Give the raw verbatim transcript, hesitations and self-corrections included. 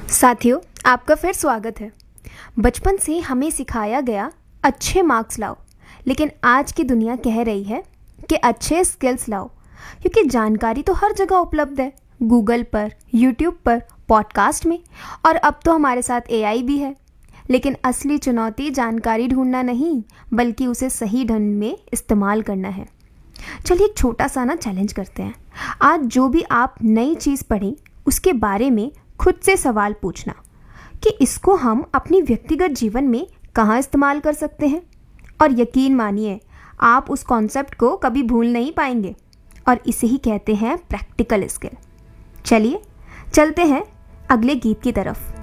साथियों, आपका फिर स्वागत है। बचपन से हमें सिखाया गया अच्छे मार्क्स लाओ, लेकिन आज की दुनिया कह रही है कि अच्छे स्किल्स लाओ, क्योंकि जानकारी तो हर जगह उपलब्ध है, गूगल पर, यूट्यूब पर, पॉडकास्ट में, और अब तो हमारे साथ एआई भी है। लेकिन असली चुनौती जानकारी ढूंढना नहीं, बल्कि उसे सही ढंग में इस्तेमाल करना है। चलिए एक छोटा सा ना चैलेंज करते हैं। आज जो भी आप नई चीज़ पढ़ें, उसके बारे में खुद से सवाल पूछना कि इसको हम अपनी व्यक्तिगत जीवन में कहाँ इस्तेमाल कर सकते हैं। और यकीन मानिए, आप उस कॉन्सेप्ट को कभी भूल नहीं पाएंगे। और इसे ही कहते हैं प्रैक्टिकल स्किल। चलिए चलते हैं अगले गीत की तरफ।